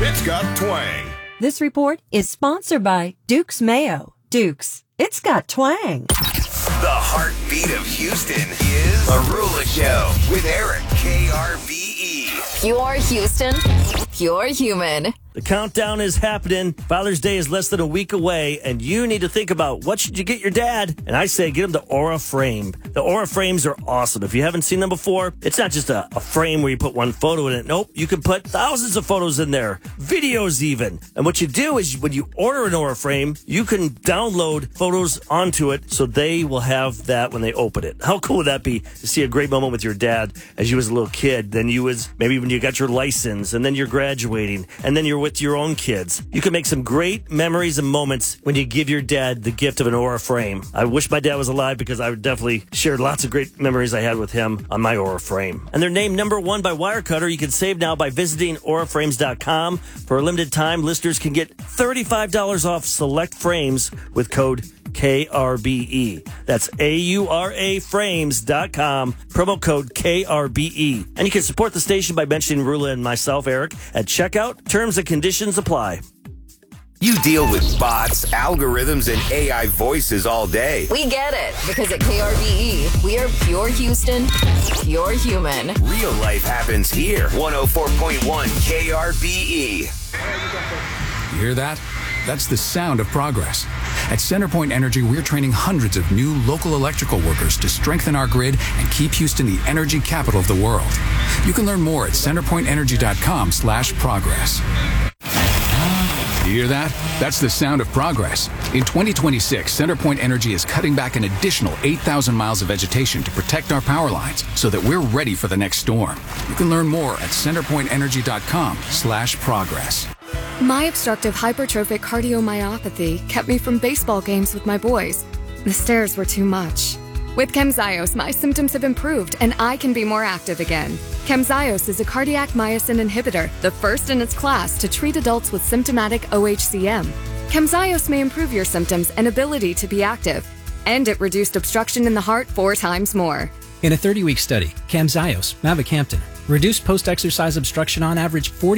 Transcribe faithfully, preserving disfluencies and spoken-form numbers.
It's got twang. This report is sponsored by Duke's Mayo. Duke's, it's got twang. The heartbeat of Houston is Arula Show with Eric, K R B E. Pure Houston, pure human. The countdown is happening. Father's Day is less than a week away, and you need to think about what should you get your dad. And I say get him the Aura Frame. The Aura Frames are awesome. If you haven't seen them before, it's not just a, a frame where you put one photo in it. Nope, you can put thousands of photos in there, videos even. And what you do is when you order an Aura Frame, you can download photos onto it so they will have that when they open it. How cool would that be to see a great moment with your dad as you was a little kid, then you was maybe when you got your license, and then you're graduating, and then you're with your own kids. You can make some great memories and moments when you give your dad the gift of an Aura Frame. I wish my dad was alive because I would definitely share lots of great memories I had with him on my Aura Frame. And they're named number one by Wirecutter. You can save now by visiting aura frames dot com. For a limited time, listeners can get thirty-five dollars off select frames with code K R B E. That's A U R A frames dot com, promo code K R B E. And you can support the station by mentioning Rula and myself, Eric, at checkout. Terms and conditions apply. You deal with bots, algorithms, and A I voices all day. We get it, because at K R B E, we are pure Houston, pure human. Real life happens here. one oh four point one K R B E. You hear that? That's the sound of progress. At CenterPoint Energy, we're training hundreds of new local electrical workers to strengthen our grid and keep Houston the energy capital of the world. You can learn more at centerpoint energy dot com slash progress. You hear that? That's the sound of progress. In twenty twenty-six, CenterPoint Energy is cutting back an additional eight thousand miles of vegetation to protect our power lines so that we're ready for the next storm. You can learn more at centerpoint energy dot com slash progress. My obstructive hypertrophic cardiomyopathy kept me from baseball games with my boys. The stairs were too much. With Camzyos, my symptoms have improved and I can be more active again. Camzyos is a cardiac myosin inhibitor, the first in its class to treat adults with symptomatic O H C M. Camzyos may improve your symptoms and ability to be active, and it reduced obstruction in the heart four times more. In a thirty-week study, Camzyos, mavacamten, reduced post-exercise obstruction on average forty